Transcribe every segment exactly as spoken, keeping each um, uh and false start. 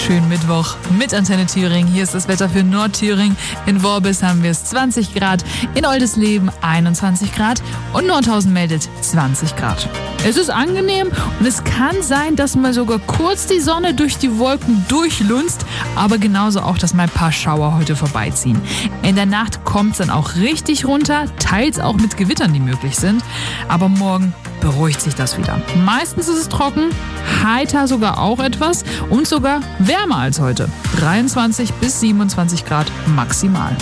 schönen Mittwoch mit Antenne Thüringen. Hier ist das Wetter für Nordthüringen. In Worbis haben wir es zwanzig Grad, in Oldisleben einundzwanzig Grad und Nordhausen meldet zwanzig Grad. Es ist angenehm und es kann sein, dass mal sogar kurz die Sonne durch die Wolken durchlunzt, aber genauso auch, dass mal ein paar Schauer heute vorbeiziehen. In der Nacht kommt es dann auch richtig runter, teils auch mit Gewittern, die möglich sind. Aber morgen beruhigt sich das wieder. Meistens ist es trocken, heiter sogar auch etwas und sogar wärmer als heute. dreiundzwanzig bis siebenundzwanzig Grad maximal.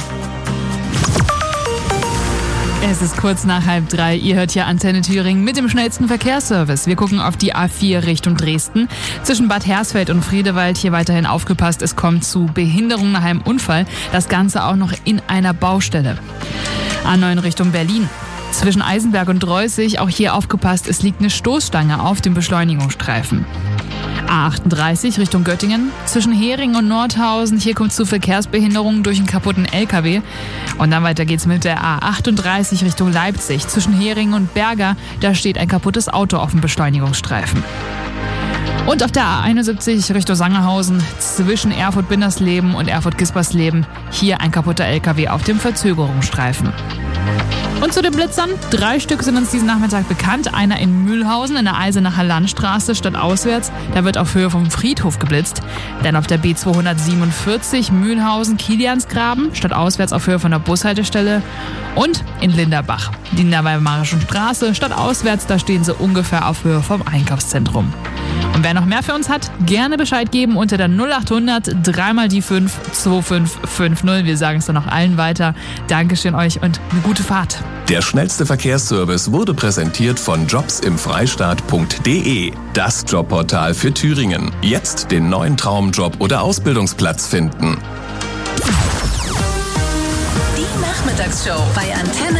Es ist kurz nach halb drei. Ihr hört hier Antenne Thüringen mit dem schnellsten Verkehrsservice. Wir gucken auf die A vier Richtung Dresden. Zwischen Bad Hersfeld und Friedewald hier weiterhin aufgepasst. Es kommt zu Behinderung nach einem Unfall. Das Ganze auch noch in einer Baustelle. A neun Richtung Berlin. Zwischen Eisenberg und Dreußig, auch hier aufgepasst, es liegt eine Stoßstange auf dem Beschleunigungsstreifen. A achtunddreißig Richtung Göttingen. Zwischen Hering und Nordhausen, hier kommt es zu Verkehrsbehinderungen durch einen kaputten L K W. Und dann weiter geht's mit der A achtunddreißig Richtung Leipzig. Zwischen Hering und Berger, da steht ein kaputtes Auto auf dem Beschleunigungsstreifen. Und auf der A einundsiebzig Richtung Sangerhausen, zwischen Erfurt-Bindersleben und Erfurt-Gispersleben, hier ein kaputter L K W auf dem Verzögerungsstreifen. Und zu den Blitzern. Drei Stück sind uns diesen Nachmittag bekannt. Einer in Mühlhausen in der Eisenacher Landstraße stadtauswärts. Da wird auf Höhe vom Friedhof geblitzt. Dann auf der B zweihundertsiebenundvierzig Mühlhausen-Kiliansgraben stadtauswärts auf Höhe von der Bushaltestelle. Und in Linderbach, die Niederweimarischen Straße stadtauswärts. Da stehen sie ungefähr auf Höhe vom Einkaufszentrum. Und wer noch mehr für uns hat, gerne Bescheid geben unter der null achthundert drei mal die fünf zwei fünf fünf null. Wir sagen es dann auch allen weiter. Dankeschön euch und eine gute Fahrt. Der schnellste Verkehrsservice wurde präsentiert von jobs im freistaat punkt de. Das Jobportal für Thüringen. Jetzt den neuen Traumjob oder Ausbildungsplatz finden. Die Nachmittagsshow bei Antenne